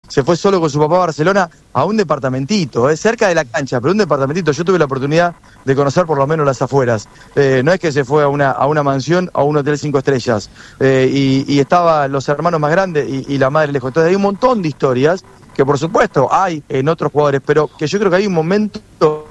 se fue solo con su papá a Barcelona a un departamentito, cerca de la cancha, pero un departamentito. Yo tuve la oportunidad de conocer por lo menos las afueras. No es que se fue a una mansión, a un hotel 5 estrellas. Y estaban los hermanos más grandes y la madre lejos. Entonces hay un montón de historias que por supuesto hay en otros jugadores, pero que yo creo que hay un momento...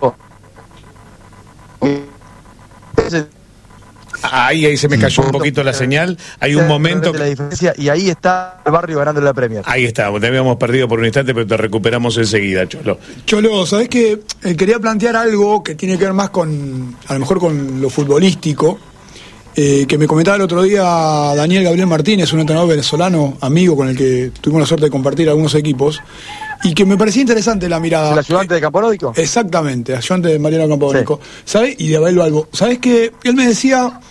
Ahí se me cayó un poquito la señal. Hay un momento la diferencia, y ahí está el Barrio ganando la Premier. Ahí está, te habíamos perdido por un instante, pero te recuperamos enseguida, Cholo. Cholo, ¿sabés qué? Quería plantear algo que tiene que ver más con, a lo mejor con lo futbolístico, que me comentaba el otro día Daniel Gabriel Martínez, un entrenador venezolano, amigo con el que tuvimos la suerte de compartir algunos equipos, y que me parecía interesante la mirada. ¿El ayudante de Campodónico? Exactamente, ayudante de Mariano Campodónico. Sí. ¿Sabés? Y de Abel Balbo. ¿Sabés qué? Él me decía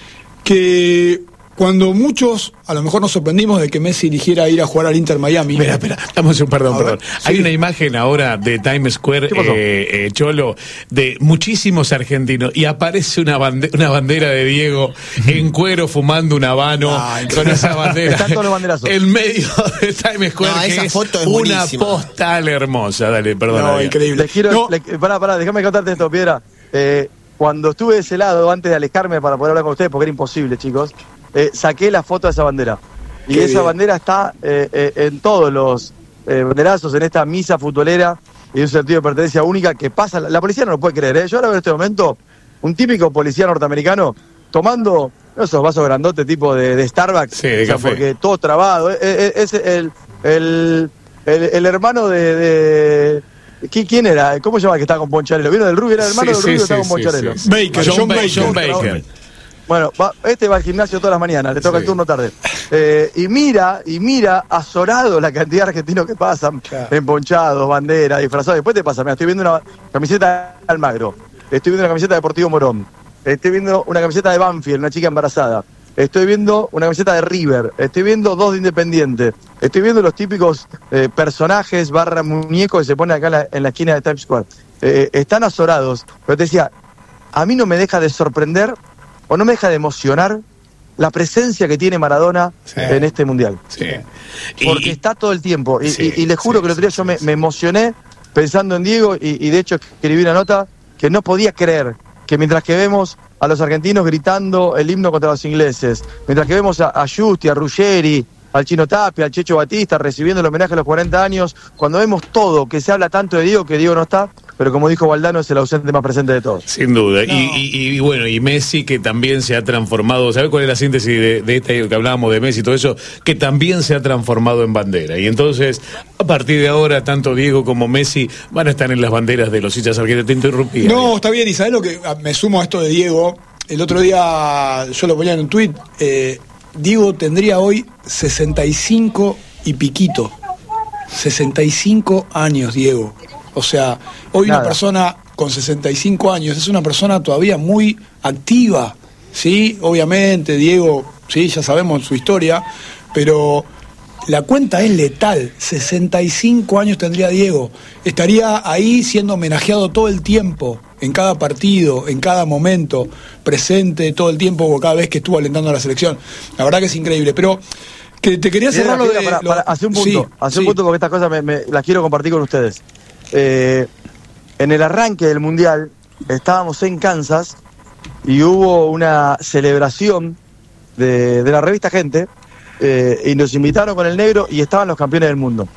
que cuando muchos, a lo mejor nos sorprendimos de que Messi eligiera ir a jugar al Inter Miami. Espera, perdón. Sí. Hay una imagen ahora de Times Square, Cholo, de muchísimos argentinos, y aparece una bandera de Diego en cuero fumando un habano con esa bandera. Están todos los banderazos. En medio de Times Square, esa que foto es una buenísima. postal hermosa. Dale, perdón. No, increíble. Pará, déjame contarte esto, Piedra. Cuando estuve de ese lado, antes de alejarme para poder hablar con ustedes, porque era imposible, chicos, saqué la foto de esa bandera. Y Qué esa bien. bandera está en todos los banderazos, en esta misa futbolera, y un sentido de pertenencia única que pasa. La policía no lo puede creer, Yo ahora veo en este momento un típico policía norteamericano tomando esos vasos grandotes tipo de Starbucks. Sí, de café. Porque todo trabado. Es el hermano de ¿quién era? ¿Cómo se llama que estaba con Poncharelo? ¿Vieron del Rubio? Era el hermano del Rubio que estaba con Poncharelo. Baker, John Baker. Bueno, va al gimnasio todas las mañanas, le toca el turno tarde. Y mira azorado la cantidad de argentinos que pasan, emponchados, banderas, disfrazados. Después te pasa, mira, estoy viendo una camiseta de Almagro, estoy viendo una camiseta de Deportivo Morón, estoy viendo una camiseta de Banfield, una chica embarazada, estoy viendo una camiseta de River, estoy viendo dos de Independiente, estoy viendo los típicos personajes / muñecos que se ponen acá en la esquina de Times Square. Están azorados, pero te decía, a mí no me deja de sorprender o no me deja de emocionar la presencia que tiene Maradona en este mundial. Sí. Porque está todo el tiempo. Y les juro que el otro día yo me emocioné pensando en Diego y de hecho escribí una nota que no podía creer que mientras que vemos a los argentinos gritando el himno contra los ingleses, mientras que vemos a Justi, a Ruggeri, al Chino Tapia, al Checho Batista recibiendo el homenaje a los 40 años, cuando vemos todo, que se habla tanto de Diego, que Diego no está, pero como dijo Valdano, es el ausente más presente de todos. Sin duda. No. Y bueno, y Messi, que también se ha transformado. ¿Sabes cuál es la síntesis de esta que hablábamos de Messi y todo eso? Que también se ha transformado en bandera. Y entonces, a partir de ahora, tanto Diego como Messi van a estar en las banderas de los hinchas argentinos. Te interrumpí. No, está bien. ¿Y sabés lo que me sumo a esto de Diego? El otro día yo lo ponía en un tuit. Diego tendría hoy 65 y piquito. 65 años, Diego. O sea, hoy Nada. Una persona con 65 años es una persona todavía muy activa, ¿sí? Obviamente, Diego, sí, ya sabemos su historia, pero la cuenta es letal. 65 años tendría Diego. Estaría ahí siendo homenajeado todo el tiempo, en cada partido, en cada momento, presente todo el tiempo, cada vez que estuvo alentando a la selección. La verdad que es increíble, pero... que te quería cerrar lo de... Hace un punto, un punto porque estas cosas las quiero compartir con ustedes. En el arranque del Mundial estábamos en Kansas y hubo una celebración de la revista Gente y nos invitaron con el negro y estaban los campeones del mundo.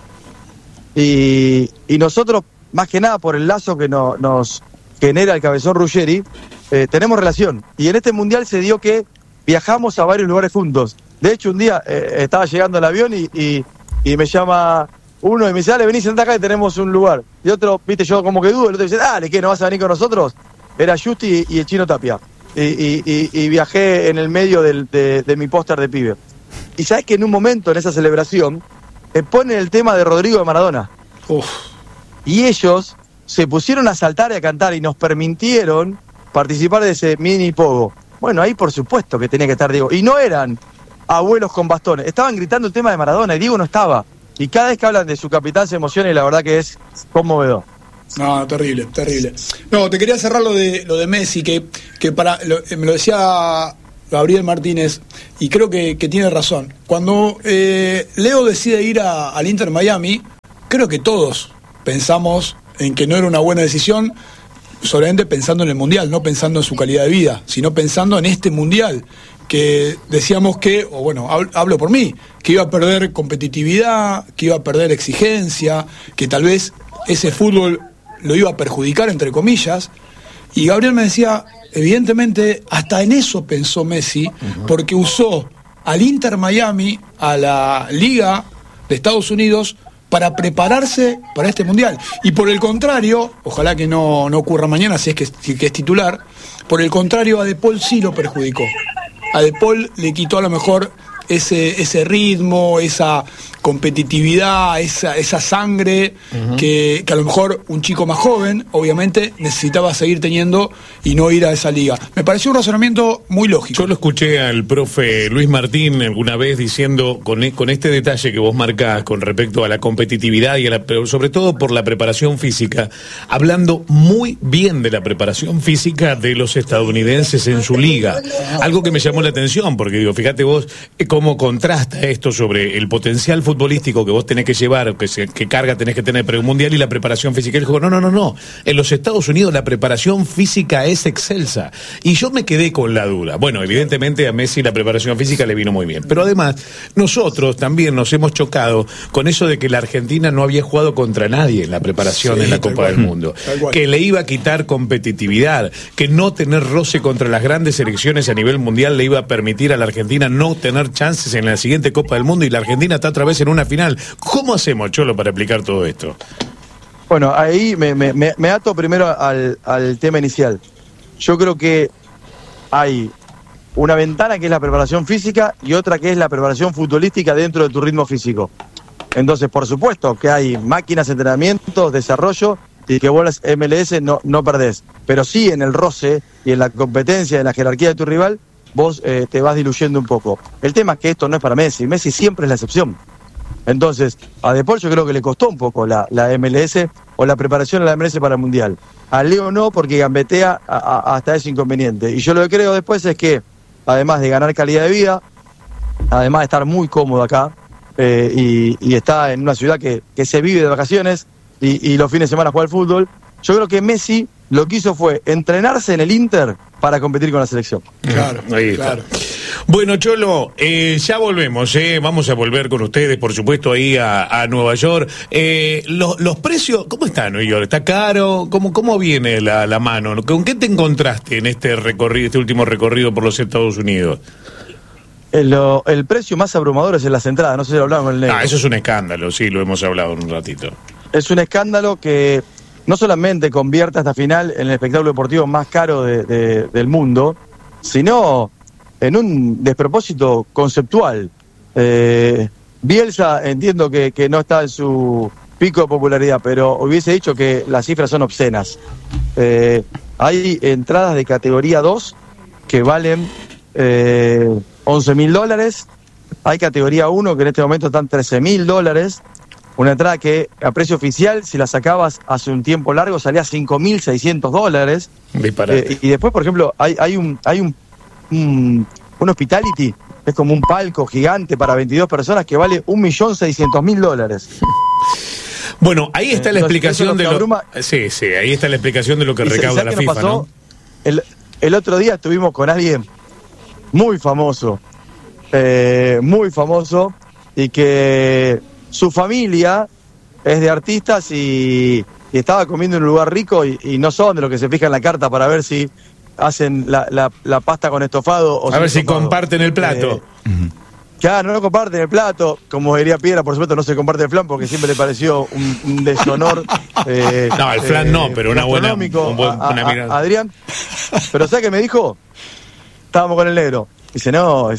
Y nosotros, más que nada por el lazo que nos genera el cabezón Ruggeri, tenemos relación. Y en este Mundial se dio que viajamos a varios lugares juntos. De hecho, un día estaba llegando el avión y me llama uno y me dice, dale, vení, sentate acá y tenemos un lugar. Y otro, viste, yo como que dudo, el otro dice, dale, ¿qué, no vas a venir con nosotros? Era Justi y el Chino Tapia. Y viajé en el medio de mi póster de pibe. Y sabés que en un momento, en esa celebración, ponen el tema de Rodrigo de Maradona. Uf. Y ellos se pusieron a saltar y a cantar y nos permitieron participar de ese mini pogo. Bueno, ahí por supuesto que tenía que estar Diego. Y no eran abuelos con bastones, estaban gritando el tema de Maradona y Diego no estaba. Y cada vez que hablan de su capitán se emociona y la verdad que es conmovedor. No, terrible, terrible. No, te quería cerrar lo de Messi, que me lo decía Gabriel Martínez, y creo que tiene razón. Cuando Leo decide ir al Inter Miami, creo que todos pensamos en que no era una buena decisión, solamente pensando en el Mundial, no pensando en su calidad de vida, sino pensando en este Mundial, que decíamos que, o bueno, hablo por mí, que iba a perder competitividad, que iba a perder exigencia, que tal vez ese fútbol lo iba a perjudicar, entre comillas, y Gabriel me decía, evidentemente, hasta en eso pensó Messi, porque usó al Inter Miami, a la Liga de Estados Unidos, para prepararse para este Mundial. Y por el contrario, ojalá que no ocurra mañana, si es que es titular, por el contrario, a De Paul sí lo perjudicó. A De Paul le quitó a lo mejor ese ritmo, esa competitividad, esa sangre que a lo mejor un chico más joven, obviamente, necesitaba seguir teniendo y no ir a esa liga. Me pareció un razonamiento muy lógico. Yo lo escuché al profe Luis Martín alguna vez diciendo, con este detalle que vos marcás con respecto a la competitividad pero sobre todo por la preparación física, hablando muy bien de la preparación física de los estadounidenses en su liga. Algo que me llamó la atención, porque digo, fíjate vos cómo contrasta esto sobre el potencial futbolístico que vos tenés que llevar, que carga tenés que tener para un mundial y la preparación física. Él dijo, no. En los Estados Unidos la preparación física es excelsa. Y yo me quedé con la duda. Bueno, evidentemente a Messi la preparación física le vino muy bien. Pero además, nosotros también nos hemos chocado con eso de que la Argentina no había jugado contra nadie en la preparación en la Copa del Mundo. Que le iba a quitar competitividad, que no tener roce contra las grandes selecciones a nivel mundial le iba a permitir a la Argentina no tener chances en la siguiente Copa del Mundo, y la Argentina está otra vez en una final. ¿Cómo hacemos, Cholo, para explicar todo esto? Bueno, ahí me ato primero al tema inicial. Yo creo que hay una ventana que es la preparación física y otra que es la preparación futbolística dentro de tu ritmo físico. Entonces, por supuesto que hay máquinas, entrenamientos, desarrollo, y que vos las MLS no perdés. Pero sí en el roce y en la competencia, en la jerarquía de tu rival, vos te vas diluyendo un poco. El tema es que esto no es para Messi. Messi siempre es la excepción. Entonces, a De Paul yo creo que le costó un poco la MLS o la preparación de la MLS para el Mundial. A Leo no, porque gambetea hasta ese inconveniente. Y yo lo que creo después es que, además de ganar calidad de vida, además de estar muy cómodo acá, y está en una ciudad que se vive de vacaciones y los fines de semana juega al fútbol, yo creo que Messi lo que hizo fue entrenarse en el Inter para competir con la selección. Claro, ahí claro. Está. Bueno, Cholo, ya volvemos, vamos a volver con ustedes, por supuesto, ahí a Nueva York. Los precios, ¿cómo está Nueva York? ¿Está caro? ¿Cómo viene la mano? ¿Con qué te encontraste en este último recorrido por los Estados Unidos? El precio más abrumador es en las entradas, no sé si lo hablamos con el negro. Eso es un escándalo, sí, lo hemos hablado en un ratito. Es un escándalo que no solamente convierte esta final en el espectáculo deportivo más caro del mundo, sino en un despropósito conceptual. Bielsa entiendo que no está en su pico de popularidad, pero hubiese dicho que las cifras son obscenas. Hay entradas de categoría 2 que valen $11.000, hay categoría 1 que en este momento están $13.000, una entrada que a precio oficial, si la sacabas hace un tiempo largo, salía $5.600. Y después, por ejemplo, hay un hospitality, es como un palco gigante para 22 personas que vale $1.600.000. Bueno, ahí está la explicación de lo... Sí, ahí está la explicación de lo que recauda la FIFA, pasó? ¿No? El otro día estuvimos con alguien muy famoso, y que su familia es de artistas y estaba comiendo en un lugar rico y no son de los que se fijan en la carta para ver si hacen la pasta con estofado o a ver si comparten el plato. Claro, no comparten el plato, como diría Piedra, por supuesto no se comparte el flan porque siempre le pareció un deshonor. No, el flan no, pero una buena mirada. Adrián, pero ¿sabes qué me dijo? Estábamos con el negro. Dice,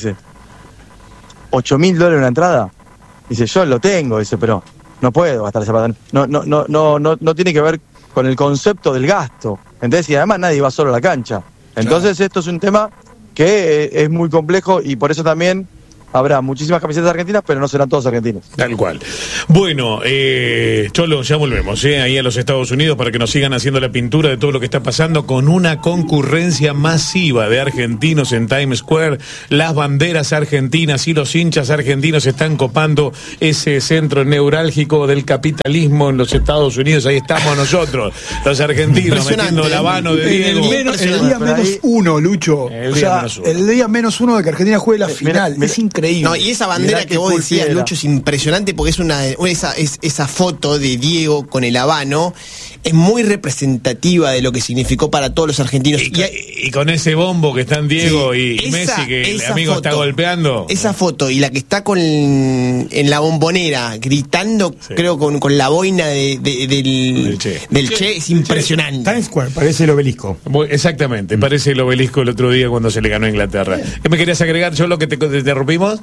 $8.000 una entrada. Dice, yo lo tengo, dice, pero no puedo gastar esa plata. No tiene que ver con el concepto del gasto. Entonces, y además nadie va solo a la cancha. Entonces, Esto es un tema que es muy complejo y por eso también habrá muchísimas camisetas argentinas, pero no serán todos argentinos. Tal cual. Bueno, Cholo, ya volvemos ahí a los Estados Unidos para que nos sigan haciendo la pintura de todo lo que está pasando, con una concurrencia masiva de argentinos en Times Square. Las banderas argentinas y los hinchas argentinos están copando ese centro neurálgico del capitalismo en los Estados Unidos. Ahí estamos nosotros, los argentinos, metiendo la mano de Diego. El día menos uno, Lucho. El día menos uno de que Argentina juegue la final. Es increíble. No, y esa bandera que vos decías, Lucho, es impresionante porque es esa foto de Diego con el habano es muy representativa de lo que significó para todos los argentinos. Y con ese bombo que están Diego y Messi, que el amigo está golpeando. Esa foto y la que está en la bombonera gritando, creo, con la boina del Che, es impresionante. Times Square, parece el obelisco. Exactamente, parece el obelisco el otro día cuando se le ganó a Inglaterra. ¿Qué me querías agregar, Cholo, que te interrumpimos?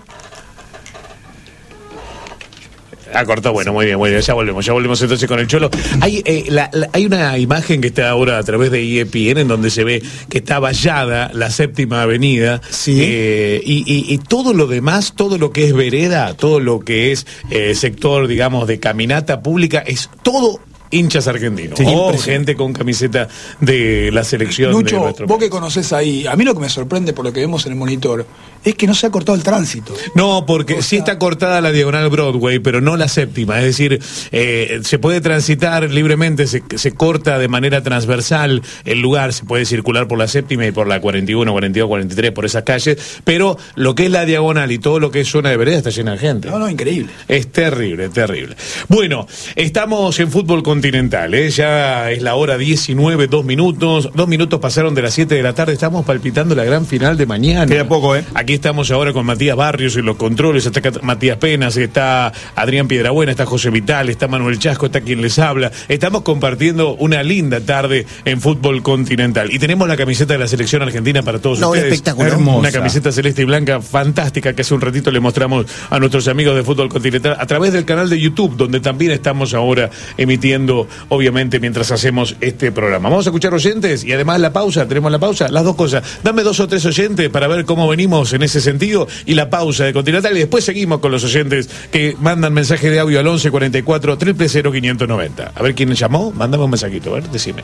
Cortó, bueno, muy bien, ya volvemos entonces con el Cholo. Hay una imagen que está ahora a través de ESPN en donde se ve que está vallada la Séptima Avenida, sí. Y todo lo demás, todo lo que es vereda, todo lo que es sector, digamos, de caminata pública, es todo hinchas argentinos, sí, o gente con camiseta de la selección. Lucho, de nuestro vos país. Que conocés ahí, a mí lo que me sorprende por lo que vemos en el monitor es que no se ha cortado el tránsito. No, porque sí está cortada la diagonal Broadway, pero no la Séptima, es decir, se puede transitar libremente, se corta de manera transversal el lugar, se puede circular por la Séptima y por la 41, 42, 43, por esas calles, pero lo que es la diagonal y todo lo que es zona de vereda está llena de gente. No, increíble. Es terrible. Bueno, estamos en fútbol continental, ya es la hora 19, 2 minutos pasaron de las 7 de la tarde, estamos palpitando la gran final de mañana. Queda poco, Aquí estamos ahora con Matías Barrios en los controles, está Matías Penas, está Adrián Piedrabuena, está José Vital, está Manuel Chasco, está quien les habla. Estamos compartiendo una linda tarde en fútbol continental y tenemos la camiseta de la selección argentina para todos ustedes. Espectacular. Hermosa. Una camiseta celeste y blanca fantástica que hace un ratito le mostramos a nuestros amigos de fútbol continental a través del canal de YouTube, donde también estamos ahora emitiendo, obviamente, mientras hacemos este programa. Vamos a escuchar oyentes y además la pausa, tenemos la pausa, las dos cosas. Dame 2 o 3 oyentes para ver cómo venimos en ese sentido y la pausa de Continental y después seguimos con los oyentes que mandan mensaje de audio al 11 44 000 590. A ver quién llamó, mándame un mensajito, a ver, decime.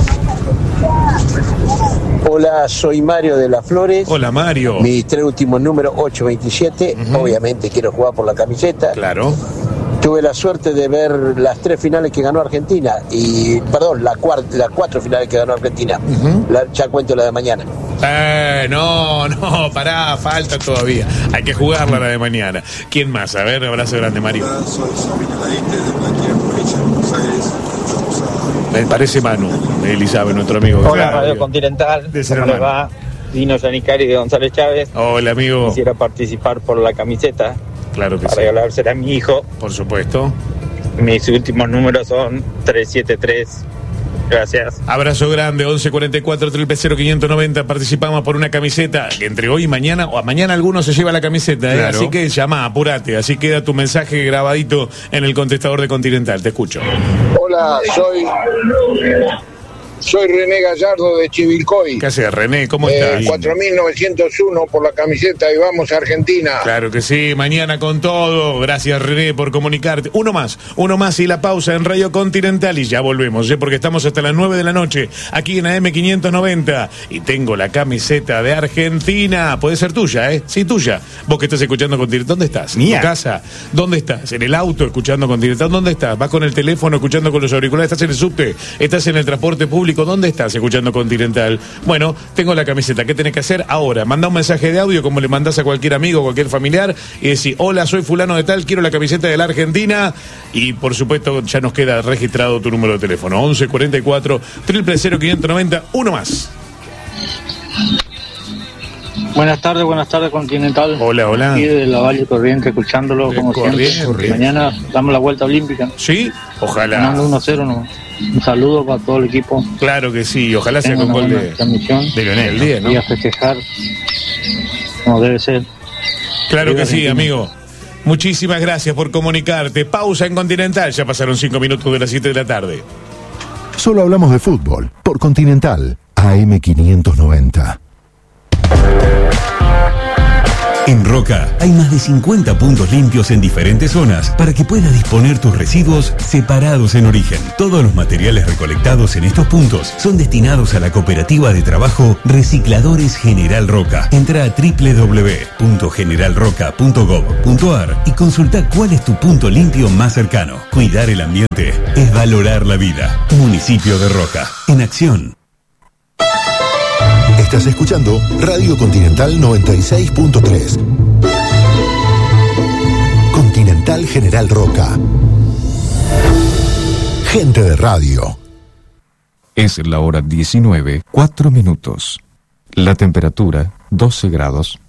Hola, soy Mario de Las Flores. Hola, Mario. Mis 3 últimos números, 827. Obviamente quiero jugar por la camiseta. Claro. Tuve la suerte de ver las 3 finales que ganó Argentina. Las 4 finales que ganó Argentina. Ya cuento la de mañana. No, pará, falta todavía. Hay que jugarla la de mañana. ¿Quién más? A ver, abrazo grande, Mario. Hola, soy Sabino Ladite de Blanquilla, provincia de Buenos Aires. Me parece Manu, Elizabeth, nuestro amigo. Hola, Radio Continental. ¿Cómo les va? Dino Yanicari de González Chávez. Hola, amigo. Quisiera participar por la camiseta. Claro que para sí. regalársela a mi hijo. Por supuesto. Mis últimos números son 373. Gracias. Abrazo grande, 11 44 000 590. Participamos por una camiseta que entre hoy y mañana, o a mañana alguno se lleva la camiseta, claro. Así que llama, apurate. Así queda tu mensaje grabadito en el contestador de Continental. Te escucho. Hola, soy René Gallardo de Chivilcoy. ¿Qué haces, René? ¿Cómo estás? 4901 por la camiseta y vamos a Argentina. Claro que sí, mañana con todo. Gracias, René, por comunicarte. Uno más y la pausa en Radio Continental y ya volvemos, porque estamos hasta las 9 de la noche aquí en AM590 y tengo la camiseta de Argentina. Puede ser tuya, Sí, tuya. Vos que estás escuchando Continental, ¿dónde estás? Mía. ¿En tu casa? ¿Dónde estás? ¿En el auto escuchando Continental? ¿Dónde estás? ¿Vas con el teléfono escuchando con los auriculares? ¿Estás en el subte? ¿Estás en el transporte público? ¿Dónde estás escuchando Continental? Bueno, tengo la camiseta. ¿Qué tenés que hacer ahora? Manda un mensaje de audio como le mandás a cualquier amigo, cualquier familiar y decís, hola, soy fulano de tal, quiero la camiseta de la Argentina y por supuesto ya nos queda registrado tu número de teléfono, 11 44 000 590. Uno más. Buenas tardes, Continental. Hola. Aquí de la Valle Corriente, escuchándolo como siempre. Mañana damos la vuelta olímpica. Sí, ojalá. Ganando 1-0, un saludo para todo el equipo. Claro que sí, ojalá sea con gol de Leonel Díaz, ¿no? Y a festejar como debe ser. Claro que sí, amigo. Muchísimas gracias por comunicarte. Pausa en Continental, ya pasaron 5 minutos de las 7 de la tarde. Solo hablamos de fútbol por Continental AM590. En Roca hay más de 50 puntos limpios en diferentes zonas para que puedas disponer tus residuos separados en origen. Todos los materiales recolectados en estos puntos son destinados a la cooperativa de trabajo Recicladores General Roca. Entra a www.generalroca.gov.ar y consulta cuál es tu punto limpio más cercano. Cuidar el ambiente es valorar la vida. Municipio de Roca, en acción. Estás escuchando Radio Continental 96.3. Continental General Roca. Gente de radio. Es la hora 19:04. La temperatura 12 grados.